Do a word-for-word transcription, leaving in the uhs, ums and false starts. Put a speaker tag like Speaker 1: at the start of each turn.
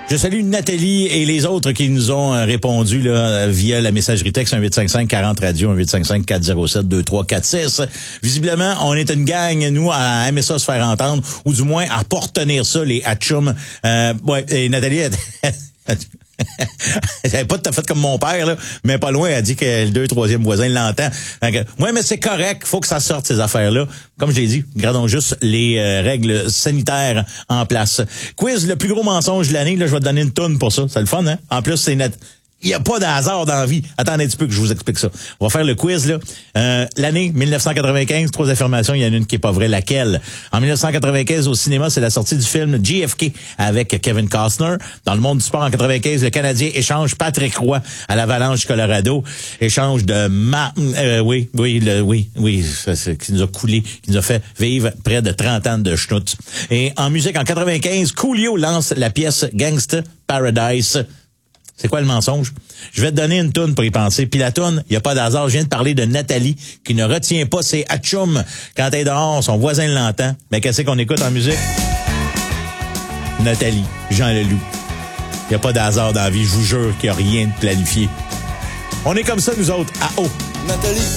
Speaker 1: Je salue Nathalie et les autres qui nous ont répondu là, via la messagerie texte un huit cinq cinq quarante radio, un huit cinq cinq quatre zéro sept deux trois quatre six. Visiblement, on est une gang, nous, à aimer ça se faire entendre, ou du moins à pas retenir ça, les hatchoums. Euh, ouais, et Nathalie... Elle n'avait pas tout à fait comme mon père, là, mais pas loin, elle dit que le deux, troisième voisin l'entend. Ouais, mais c'est correct, faut que ça sorte, ces affaires-là. Comme je l'ai dit, gardons juste les euh, règles sanitaires en place. Quiz, le plus gros mensonge de l'année, là, je vais te donner une toune pour ça. C'est le fun, hein? En plus, c'est net. Il n'y a pas de hasard dans la vie. Attendez un petit peu que je vous explique ça. On va faire le quiz, là. Euh, l'année dix-neuf cent quatre-vingt-quinze, trois affirmations, il y en a une qui est pas vraie. Laquelle? En dix-neuf cent quatre-vingt-quinze, au cinéma, c'est la sortie du film J F K avec Kevin Costner. Dans le monde du sport, en quatre-vingt-quinze, le Canadien échange Patrick Roy à l'Avalanche Colorado. Échange de ma... Euh, oui, oui, le, oui, oui, ça, c'est, qui nous a coulé, qui nous a fait vivre près de trente ans de schnout. Et en musique, en quatre-vingt-quinze, Coolio lance la pièce Gangsta Paradise. C'est quoi le mensonge? Je vais te donner une toune pour y penser. Puis la toune, il n'y a pas d'hasard. Je viens de parler de Nathalie qui ne retient pas ses hatchoums. Quand elle est dehors, son voisin l'entend. Mais qu'est-ce qu'on écoute en musique? Nathalie, Jean Leloup. Il n'y a pas d'hasard dans la vie. Je vous jure qu'il n'y a rien de planifié. On est comme ça, nous autres, à haut.
Speaker 2: Nathalie.